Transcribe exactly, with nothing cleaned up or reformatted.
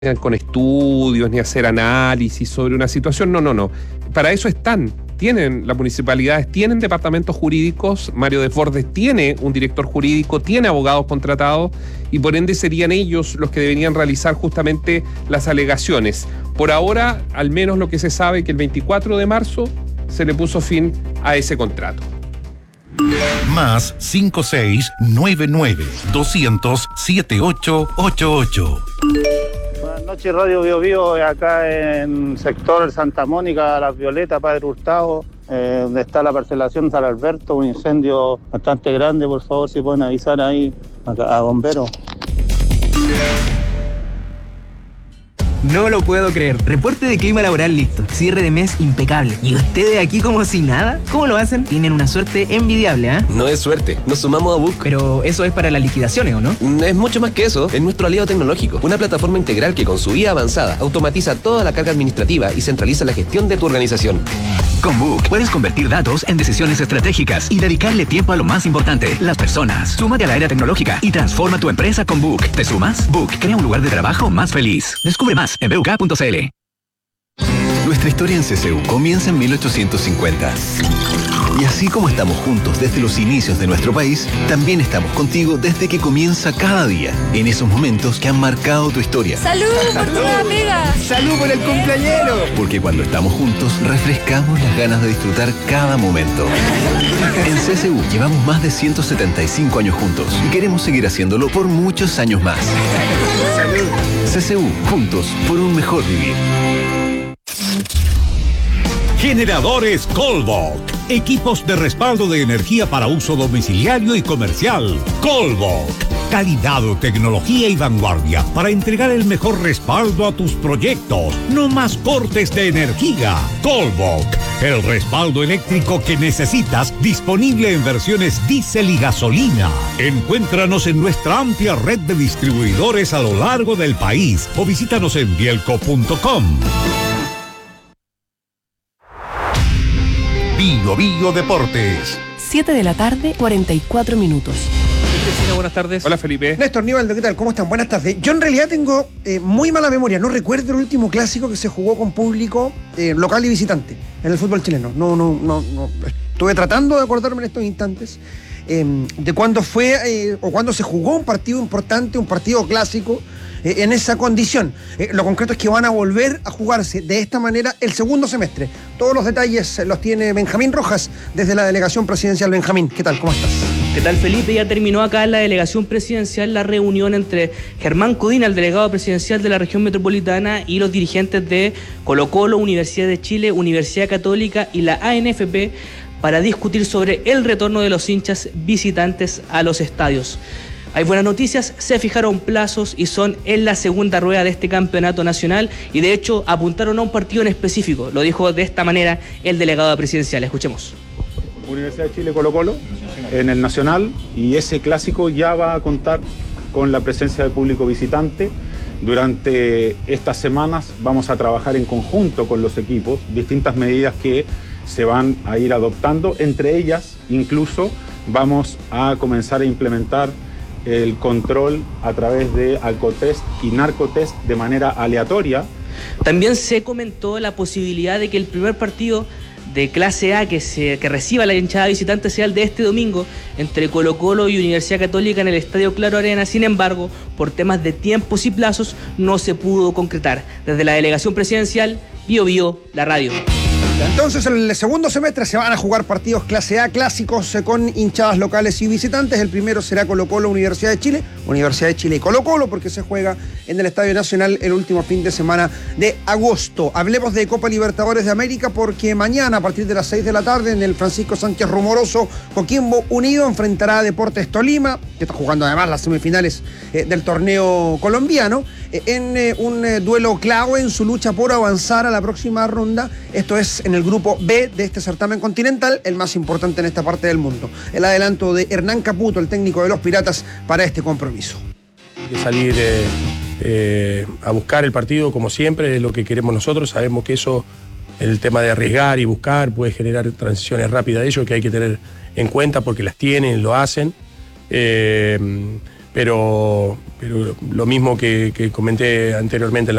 con estudios ni hacer análisis sobre una situación, no, no, no. Para eso están, tienen las municipalidades, tienen departamentos jurídicos, Mario Desbordes tiene un director jurídico, tiene abogados contratados y por ende serían ellos los que deberían realizar justamente las alegaciones. Por ahora, al menos lo que se sabe es que el veinticuatro de marzo se le puso fin a ese contrato. Más cinco seis nueve nueve doscientos siete ocho ocho ocho. Buenas noches, Radio Bio Bio, acá en sector Santa Mónica, Las Violetas, Padre Hurtado, eh, donde está la parcelación San Alberto, un incendio bastante grande. Por favor, si pueden avisar ahí a, a bomberos. No lo puedo creer. Reporte de clima laboral listo. Cierre de mes impecable. ¿Y ustedes aquí como si nada? ¿Cómo lo hacen? Tienen una suerte envidiable, ¿ah? ¿eh? No es suerte. Nos sumamos a Book. Pero eso es para las liquidaciones, ¿o no? Es mucho más que eso. Es nuestro aliado tecnológico. Una plataforma integral que con su I A avanzada automatiza toda la carga administrativa y centraliza la gestión de tu organización. Con Book puedes convertir datos en decisiones estratégicas y dedicarle tiempo a lo más importante, las personas. Súmate a la era tecnológica y transforma tu empresa con Book. ¿Te sumas? Book crea un lugar de trabajo más feliz. Descubre más en b u k punto c l. Nuestra historia en C C U comienza en mil ochocientos cincuenta. Y así como estamos juntos desde los inicios de nuestro país, también estamos contigo desde que comienza cada día, en esos momentos que han marcado tu historia. ¡Salud por tu nueva pega! ¡Salud por el cumpleañero! Porque cuando estamos juntos, refrescamos las ganas de disfrutar cada momento. En C C U llevamos más de ciento setenta y cinco años juntos y queremos seguir haciéndolo por muchos años más. ¡Salud! C C U, juntos por un mejor vivir. Generadores Colbok. Equipos de respaldo de energía para uso domiciliario y comercial. Colbok. Calidad, tecnología y vanguardia para entregar el mejor respaldo a tus proyectos. No más cortes de energía. Colbok. El respaldo eléctrico que necesitas, disponible en versiones diésel y gasolina. Encuéntranos en nuestra amplia red de distribuidores a lo largo del país o visítanos en bielco punto com. Bio Bio Deportes. siete de la tarde, cuarenta y cuatro minutos. Buenas tardes. Hola, Felipe. Néstor, Nivaldo, ¿qué tal? ¿Cómo están? Buenas tardes. Yo en realidad tengo eh, muy mala memoria. No recuerdo el último clásico que se jugó con público eh, local y visitante en el fútbol chileno. No, no, no, no. Estuve tratando de acordarme en estos instantes eh, de cuándo fue eh, o cuándo se jugó un partido importante, un partido clásico eh, en esa condición. Eh, lo concreto es que van a volver a jugarse de esta manera el segundo semestre. Todos los detalles los tiene Benjamín Rojas desde la delegación presidencial. Benjamín, ¿qué tal? ¿Cómo estás? ¿Qué tal, Felipe? Ya terminó acá en la delegación presidencial la reunión entre Germán Codina, el delegado presidencial de la región metropolitana, y los dirigentes de Colo-Colo, Universidad de Chile, Universidad Católica y la A N F P para discutir sobre el retorno de los hinchas visitantes a los estadios. Hay buenas noticias, se fijaron plazos y son en la segunda rueda de este campeonato nacional y de hecho apuntaron a un partido en específico. Lo dijo de esta manera el delegado presidencial. Escuchemos. Universidad de Chile Colo-Colo en el Nacional, y ese clásico ya va a contar con la presencia del público visitante. Durante estas semanas vamos a trabajar en conjunto con los equipos distintas medidas que se van a ir adoptando. Entre ellas, incluso, vamos a comenzar a implementar el control a través de alcotest y narcotest de manera aleatoria. También se comentó la posibilidad de que el primer partido de clase A que se que reciba la hinchada visitante sea el de este domingo entre Colo-Colo y Universidad Católica en el Estadio Claro Arena. Sin embargo, por temas de tiempos y plazos no se pudo concretar. Desde la delegación presidencial, Bio Bio, la radio. Entonces, en el segundo semestre se van a jugar partidos clase A clásicos eh, con hinchadas locales y visitantes. El primero será Colo-Colo, Universidad de Chile, Universidad de Chile y Colo-Colo, porque se juega en el Estadio Nacional el último fin de semana de agosto. Hablemos de Copa Libertadores de América, porque mañana a partir de las seis de la tarde en el Francisco Sánchez Rumoroso, Coquimbo Unido enfrentará a Deportes Tolima, que está jugando además las semifinales eh, del torneo colombiano, eh, en eh, un eh, duelo clave en su lucha por avanzar a la próxima ronda. Esto es en el grupo B de este certamen continental, el más importante en esta parte del mundo. El adelanto de Hernán Caputo, el técnico de los Piratas, para este compromiso. Hay que salir eh, eh, a buscar el partido como siempre, es lo que queremos nosotros. Sabemos que eso, el tema de arriesgar y buscar, puede generar transiciones rápidas de ellos que hay que tener en cuenta porque las tienen, lo hacen. Eh, pero, pero lo mismo que, que comenté anteriormente en la